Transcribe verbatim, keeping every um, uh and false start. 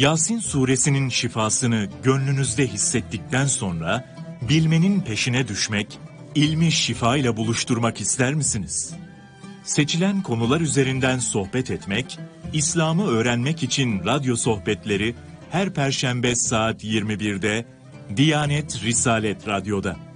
Yasin suresinin şifasını gönlünüzde hissettikten sonra bilmenin peşine düşmek, ilmi şifa ile buluşturmak ister misiniz? Seçilen konular üzerinden sohbet etmek, İslam'ı öğrenmek için radyo sohbetleri her Perşembe saat yirmi birde Diyanet Risalet Radyo'da.